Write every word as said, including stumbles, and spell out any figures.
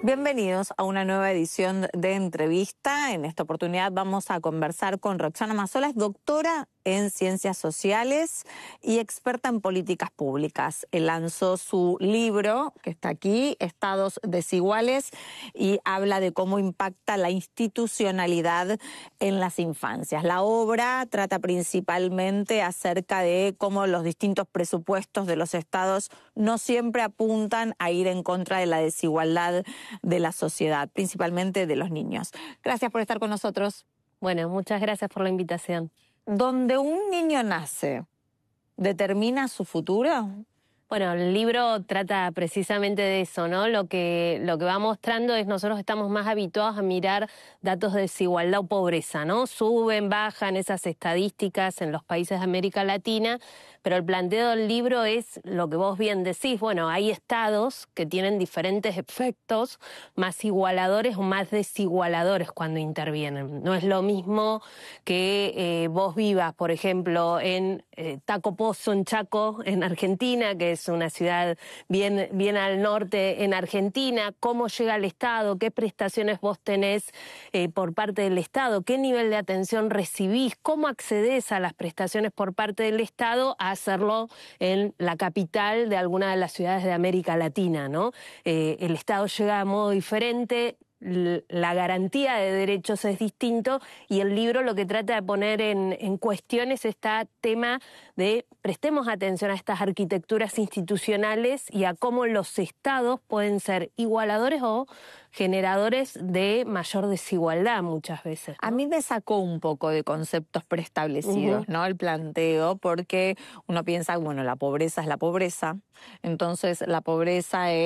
Bienvenidos a una nueva edición de Entrevista. En esta oportunidad vamos a conversar con Roxana Mazzola, es doctora en Ciencias Sociales y experta en políticas públicas. Él lanzó su libro, que está aquí, Estados Desiguales, y habla de cómo impacta la institucionalidad en las infancias. La obra trata principalmente acerca de cómo los distintos presupuestos de los estados no siempre apuntan a ir en contra de la desigualdad de la sociedad, principalmente de los niños. Gracias por estar con nosotros. Bueno, muchas gracias por la invitación. Donde un niño nace, ¿determina su futuro? Bueno, el libro trata precisamente de eso, ¿no? Lo que, lo que va mostrando es nosotros estamos más habituados a mirar datos de desigualdad o pobreza, ¿no? Suben, bajan esas estadísticas en los países de América Latina, pero el planteo del libro es lo que vos bien decís. Bueno, hay estados que tienen diferentes efectos más igualadores o más desigualadores cuando intervienen. No es lo mismo que eh, vos vivas, por ejemplo, en eh, Taco Pozo, en Chaco, en Argentina, que es una ciudad bien, bien al norte en Argentina, cómo llega el Estado, qué prestaciones vos tenés eh, por parte del Estado, qué nivel de atención recibís, cómo accedés a las prestaciones por parte del Estado, a hacerlo en la capital de alguna de las ciudades de América Latina, ¿no? Eh, el Estado llega de modo diferente, la garantía de derechos es distinto y el libro lo que trata de poner en, en cuestión es este tema de prestemos atención a estas arquitecturas institucionales y a cómo los estados pueden ser igualadores o generadores de mayor desigualdad muchas veces, ¿no? A mí me sacó un poco de conceptos preestablecidos, uh-huh. ¿no? El planteo, porque uno piensa, bueno, la pobreza es la pobreza, entonces la pobreza es